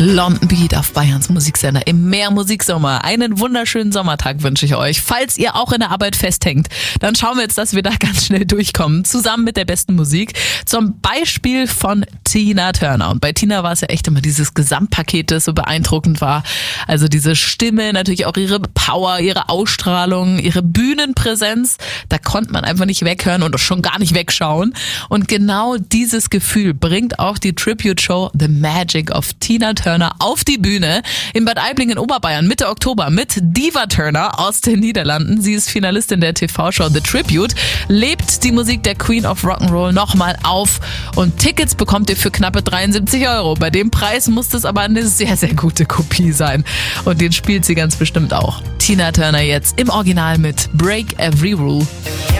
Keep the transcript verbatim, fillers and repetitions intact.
London Beat auf Bayerns Musiksender im Meer-Musiksommer. Einen wunderschönen Sommertag wünsche ich euch. Falls ihr auch in der Arbeit festhängt, dann schauen wir jetzt, dass wir da ganz schnell durchkommen. Zusammen mit der besten Musik. Zum Beispiel von Tina Turner. Und bei Tina war es ja echt immer dieses Gesamtpaket, das so beeindruckend war. Also diese Stimme, natürlich auch ihre Power, ihre Ausstrahlung, ihre Bühnenpräsenz. Da konnte man einfach nicht weghören und schon gar nicht wegschauen. Und genau dieses Gefühl bringt auch die Tribute-Show The Magic of Tina Turner auf die Bühne in Bad Aibling in Oberbayern Mitte Oktober mit Diva Turner aus den Niederlanden. Sie ist Finalistin der T V-Show The Tribute, lebt die Musik der Queen of Rock'n'Roll nochmal auf und Tickets bekommt ihr für knappe dreiundsiebzig Euro. Bei dem Preis muss das aber eine sehr, sehr gute Kopie sein und den spielt sie ganz bestimmt auch. Tina Turner jetzt im Original mit Break Every Rule.